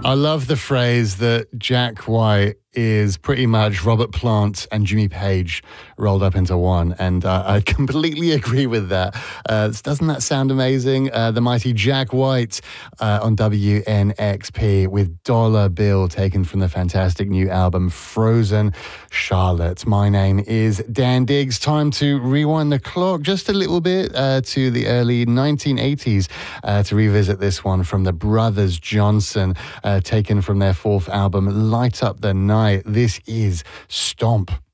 I love the phrase that Jack White is pretty much Robert Plant and Jimmy Page rolled up into one. And I completely agree with that. Doesn't that sound amazing? The mighty Jack White on WNXP with Dollar Bill, taken from the fantastic new album Frozen Charlotte. My name is Dan Diggs. Time to rewind the clock just a little bit to the early 1980s to revisit this one from the Brothers Johnson, taken from their fourth album, Light Up the Night. This is Stomp.